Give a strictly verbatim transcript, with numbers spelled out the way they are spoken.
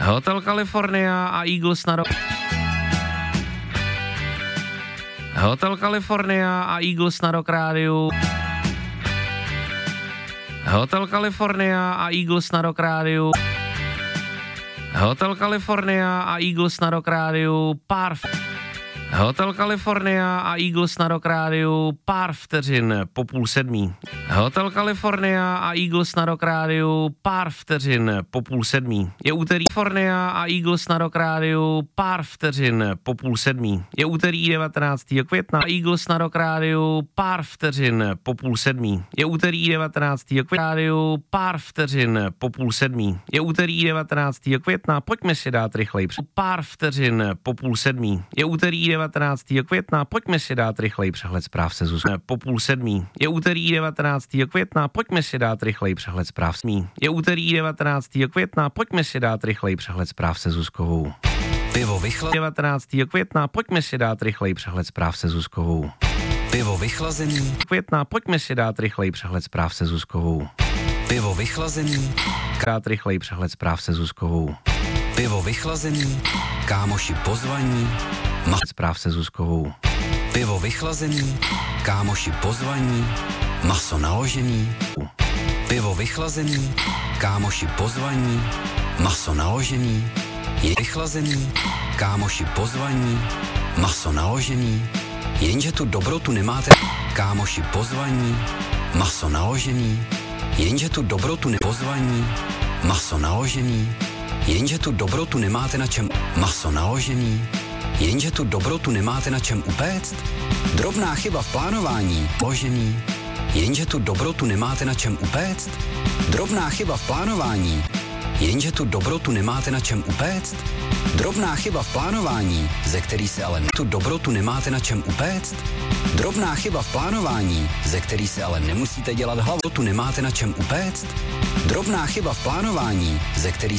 Hotel California a Eagles na rok. Hotel California a Eagles na Rock rádiu. Hotel California a Eagles na Rock rádiu. Hotel California a Eagles na Rock rádiu. Pár Hotel California a Eagles na Rock rádiu. Pár vteřin po půl sedmí. Hotel California a Eagles na Rock rádiu. Pár vteřin po půl sedmí. Je úterý California a Eagles na Rock rádiu. Pár vteřin po půl sedmí. Je úterý devatenáctého května a Eagles na Rock rádiu. Pár vteřin po půl sedmí. Je úterý devatenáctého května. Rádiu. Pár vteřin po půl sedmí. Je úterý devatenáctého května. Pojďme si dát rychleji. Pár vteřin po půl sedmí. Je úterý devatenáctého května. Pojďme si dát rychleji přehled zpráv se Zuzkou. Po půl sedmí. Je úterý devatenáctého května. Pojďme si dát rychleji přehled zpráv. Je úterý devatenáctého května. Pojďme si dát rychleji přehled zpráv se Zuzkou. Pivo vychlazený. devatenáctého května. Pojďme si dát rychleji přehled zpráv se Zuzkou. Pivo vychlazený. Května. Pojďme si dát rychleji přehled zpráv se Zuzkou. Pivo vychlazený. Krát rychleji přehled zpráv se Zuzkou. Pivo vychlazený. Kámoši pozvaní. Ma... Zpráv se Zuzkou. Pivo vychlazený. Kámoši pozvaní. Maso naložený. Pivo vychlazený. Kámoši pozvaní. Maso naložený. Je vychlazený. Kámoši pozvaní. Maso naložený. Jenže tu dobrotu nemáte. Kámoši pozvaní. Maso naložený. Jenže tu dobrotu nepozvaní. Maso naložený. Jenže tu dobrotu nemáte na čem. Maso naložený. Jenže tu dobrotu nemáte na čem upéct. Drobná chyba v plánování. Ložený. Jenže tu dobrotu nemáte na čem upéct. Drobná chyba v plánování. Jenže tu dobrotu nemáte na čem upéct. Drobná chyba v plánování, ze který se ale tu dobrotu nemáte na čem upéct. Drobná chyba v plánování, ze který se ale nemusíte dělat hlavu. Tu nemáte na čem upéct. Drobná chyba v plánování, ze který